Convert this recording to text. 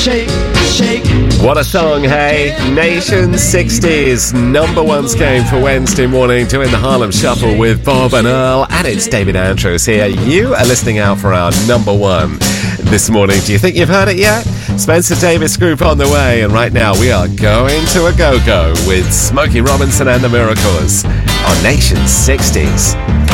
Shake, shake. What a song, hey? Nation 60s number ones game for Wednesday morning, doing the Harlem Shuffle with Bob and Earl, and it's David Andrews here. You are listening out for our number one this morning. Do you think you've heard it yet? Spencer Davis Group on the way, and right now we are going to a go-go with Smokey Robinson and the Miracles on Nation 60s.